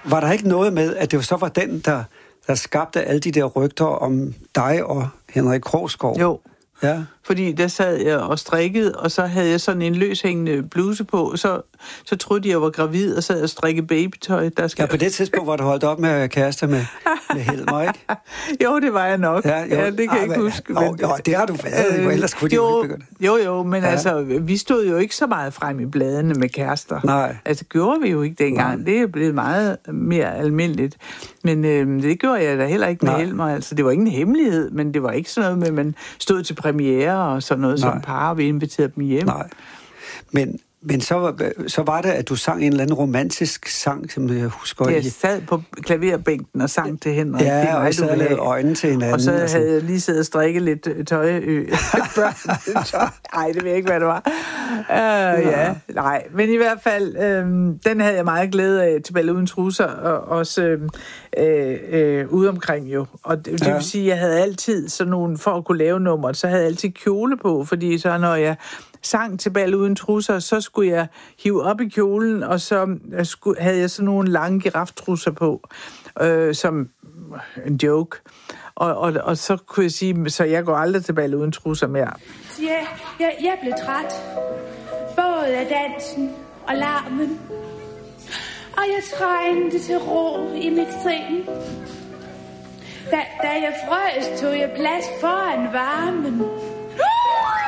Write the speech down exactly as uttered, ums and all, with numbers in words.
var der ikke noget med, at det så var den, der, der skabte alle de der rygter om dig og Henrik Krogsgaard? Jo. Ja. Fordi der sad jeg og strikkede, og så havde jeg sådan en løshængende bluse på, så, så troede de, jeg var gravid, og sad og strikkede babytøj. Der skal... Ja, på det tidspunkt, hvor du holdt op med at kæreste med, med Helmer, ikke? Jo, det var jeg nok. Ja, jo, ja det kan jeg ikke men, huske. Men, jo, det har du været, øh, ellers kunne de jo ikke begynde. Jo, jo, men ja. altså, vi stod jo ikke så meget frem i bladene med kærester. Nej. Altså, gjorde vi jo ikke dengang. Nej. Det er blevet meget mere almindeligt. Men øh, det gjorde jeg da heller ikke med Helmer. Altså, det var ikke en hemmelighed, men det var ikke sådan noget med, at man stod til premiere og sådan noget Nej. Som par, og vi inviterede dem hjem. Nej, men, men så, så var det, at du sang en eller anden romantisk sang, som jeg husker. Jeg sad på klaverbænken og sang til Henrik. Ja, og jeg sad og lavede øjnene til hinanden. Og så havde altså. jeg lige siddet og strikket lidt tøj. Nej, det ved jeg ikke, hvad det var. Uh, ja. ja, nej. Men i hvert fald, øh, den havde jeg meget glæde af til Bella Uden Trusser, og også øh, øh, ude omkring jo. Og det, det ja. vil sige, at jeg havde altid sådan nogle, for at kunne lave nummer, så havde jeg altid kjole på, fordi så når jeg sang til Balla Uden Trusser, så skulle jeg hive op i kjolen, og så skulle, havde jeg sådan nogle lange giraftrusser på, øh, som en joke. Og, og, og så kunne jeg sige, så jeg går aldrig til Balla Uden Trusser mere. Ja, jeg, jeg blev træt. Både af dansen og larmen. Og jeg trængte til ro i mit sind. Da, da jeg frøs, tog jeg plads foran varmen.